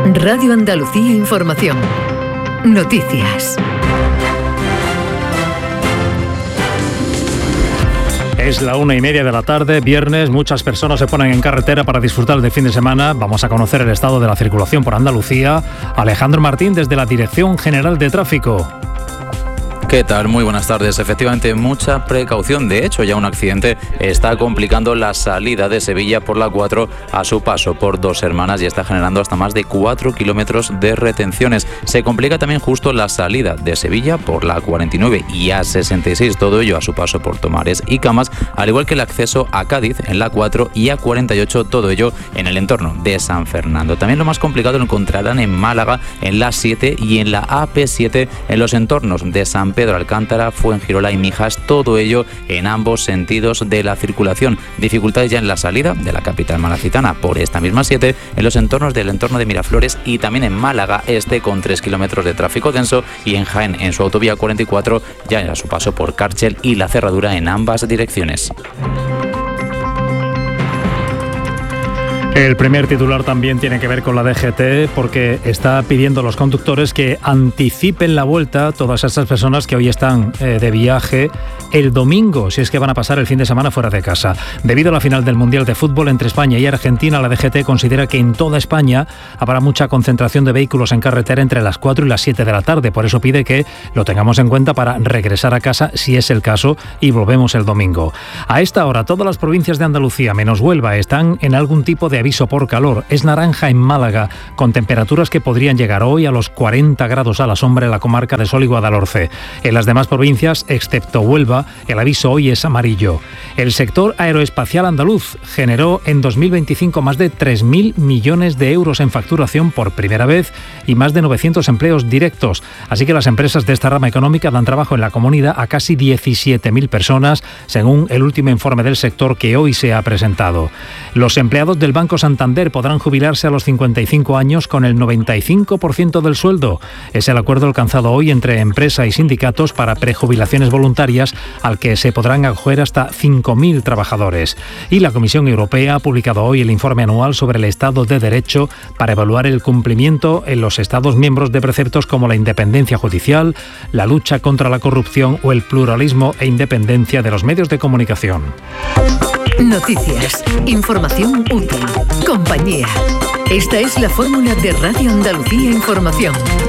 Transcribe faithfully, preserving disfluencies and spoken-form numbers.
Radio Andalucía Información. Noticias. Es la una y media de la tarde, viernes, muchas personas se ponen en carretera para disfrutar del fin de semana. Vamos a conocer el estado de la circulación por Andalucía. Alejandro Martín desde la Dirección General de Tráfico. ¿Qué tal? Muy buenas tardes. Efectivamente, mucha precaución. De hecho, ya un accidente está complicando la salida de Sevilla por la cuatro a su paso por Dos Hermanas y está generando hasta más de cuatro kilómetros de retenciones. Se complica también justo la salida de Sevilla por la cuarenta y nueve y A sesenta y seis, todo ello a su paso por Tomares y Camas, al igual que el acceso a Cádiz en la cuatro y A cuarenta y ocho, todo ello en el entorno de San Fernando. También lo más complicado lo encontrarán en Málaga, en la siete y en la A P siete, en los entornos de San Pedro Alcántara, Fuengirola y Mijas, todo ello en ambos sentidos de la circulación. Dificultades ya en la salida de la capital malacitana por esta misma siete, en los entornos del entorno de Miraflores y también en Málaga este con tres kilómetros de tráfico denso, y en Jaén en su autovía cuarenta y cuatro ya a su paso por Cárchel y la Cerradura en ambas direcciones. El primer titular también tiene que ver con la D G T, porque está pidiendo a los conductores que anticipen la vuelta todas esas personas que hoy están eh, de viaje el domingo, si es que van a pasar el fin de semana fuera de casa. Debido a la final del Mundial de Fútbol entre España y Argentina, la D G T considera que en toda España habrá mucha concentración de vehículos en carretera entre las cuatro y las siete de la tarde. Por eso pide que lo tengamos en cuenta para regresar a casa, si es el caso, y volvemos el domingo. A esta hora, todas las provincias de Andalucía, menos Huelva, están en algún tipo de aviso por calor. Es naranja en Málaga, con temperaturas que podrían llegar hoy a los cuarenta grados a la sombra en la comarca de Sol y Guadalhorce. En las demás provincias, excepto Huelva, el aviso hoy es amarillo. El sector aeroespacial andaluz generó en dos mil veinticinco más de tres mil millones de euros en facturación por primera vez y más de novecientos empleos directos. Así que las empresas de esta rama económica dan trabajo en la comunidad a casi diecisiete mil personas, según el último informe del sector que hoy se ha presentado. Los empleados del Banco Santander podrán jubilarse a los cincuenta y cinco años con el noventa y cinco por ciento del sueldo. Es el acuerdo alcanzado hoy entre empresa y sindicatos para prejubilaciones voluntarias, al que se podrán acoger hasta cinco mil trabajadores. Y la Comisión Europea ha publicado hoy el informe anual sobre el Estado de Derecho para evaluar el cumplimiento en los Estados miembros de preceptos como la independencia judicial, la lucha contra la corrupción o el pluralismo e independencia de los medios de comunicación. Noticias, información útil, compañía. Esta es la fórmula de Radio Andalucía Información.